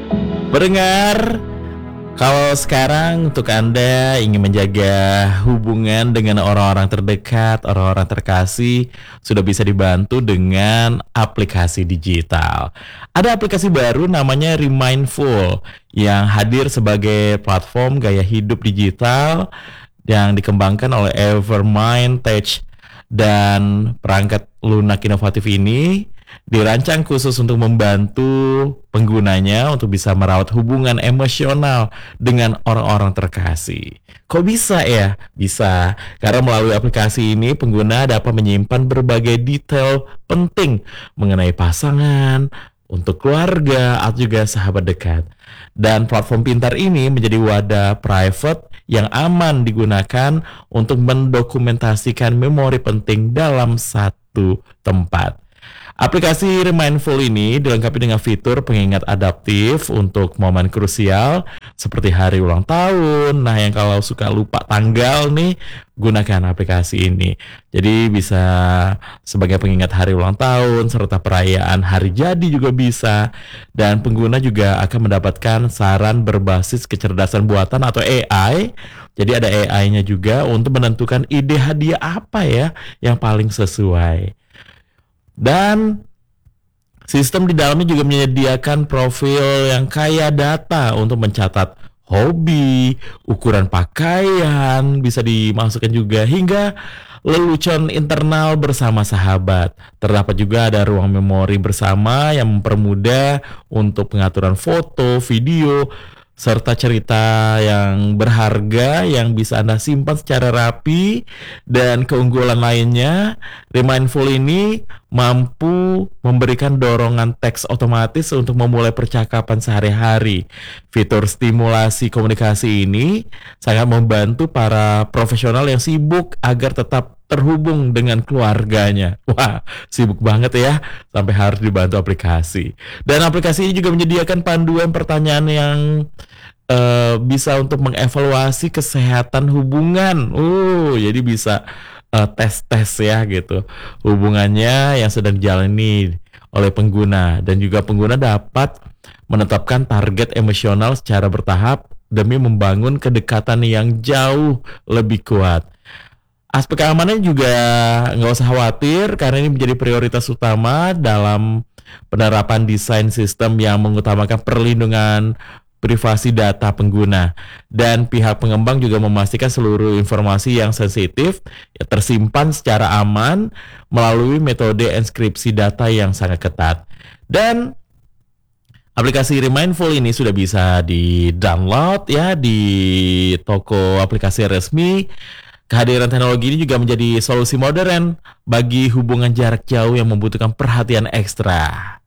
Pendengar, kalau sekarang untuk Anda ingin menjaga hubungan dengan orang-orang terdekat, orang-orang terkasih, sudah bisa dibantu dengan aplikasi digital. Ada aplikasi baru namanya Remindful yang hadir sebagai platform gaya hidup digital yang dikembangkan oleh Evermind Tech, dan perangkat lunak inovatif ini dirancang khusus untuk membantu penggunanya untuk bisa merawat hubungan emosional dengan orang-orang terkasih. Kok bisa ya? Bisa, karena melalui aplikasi ini pengguna dapat menyimpan berbagai detail penting mengenai pasangan, untuk keluarga, atau juga sahabat dekat. Dan platform pintar ini menjadi wadah private yang aman digunakan untuk mendokumentasikan memori penting dalam satu tempat. Aplikasi Remindful ini dilengkapi dengan fitur pengingat adaptif untuk momen krusial seperti hari ulang tahun. Nah, yang kalau suka lupa tanggal nih, gunakan aplikasi ini. Jadi bisa sebagai pengingat hari ulang tahun serta perayaan hari jadi juga bisa. Dan pengguna juga akan mendapatkan saran berbasis kecerdasan buatan atau AI. Jadi ada AI-nya juga untuk menentukan ide hadiah apa ya yang paling sesuai. Dan sistem di dalamnya juga menyediakan profil yang kaya data untuk mencatat hobi, ukuran pakaian, bisa dimasukkan juga hingga lelucon internal bersama sahabat. Terdapat juga ada ruang memori bersama yang mempermudah untuk pengaturan foto, video, serta cerita yang berharga yang bisa Anda simpan secara rapi. Dan keunggulan lainnya, Remindful ini mampu memberikan dorongan teks otomatis untuk memulai percakapan sehari-hari. Fitur stimulasi komunikasi ini sangat membantu para profesional yang sibuk agar tetap terhubung dengan keluarganya. Wah, sibuk banget ya, sampai harus dibantu aplikasi. Dan aplikasi ini juga menyediakan panduan pertanyaan yang bisa untuk mengevaluasi kesehatan hubungan. Jadi bisa tes-tes ya gitu hubungannya yang sedang dijalani oleh pengguna, dan juga pengguna dapat menetapkan target emosional secara bertahap demi membangun kedekatan yang jauh lebih kuat. Aspek keamanan juga nggak usah khawatir karena ini menjadi prioritas utama dalam penerapan desain sistem yang mengutamakan perlindungan privasi data pengguna. Dan pihak pengembang juga memastikan seluruh informasi yang sensitif ya tersimpan secara aman melalui metode enkripsi data yang sangat ketat. Dan aplikasi Remindful ini sudah bisa di-download ya di toko aplikasi resmi. Kehadiran teknologi ini juga menjadi solusi modern bagi hubungan jarak jauh yang membutuhkan perhatian ekstra.